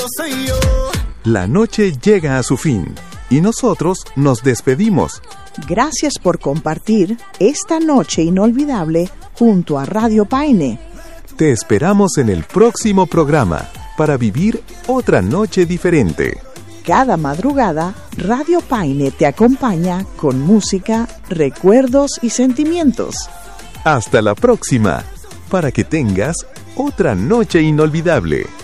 soy yo. La noche llega a su fin y nosotros nos despedimos. Gracias por compartir esta noche inolvidable junto a Radio Paine. Te esperamos en el próximo programa para vivir otra noche diferente. Cada madrugada, Radio Paine te acompaña con música, recuerdos y sentimientos. Hasta la próxima, para que tengas otra noche inolvidable.